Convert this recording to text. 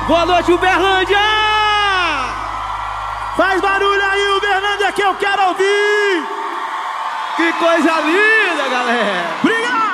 Boa noite, Uberlândia! Faz barulho aí, Uberlândia, que eu quero ouvir! Que coisa linda, galera! Obrigado!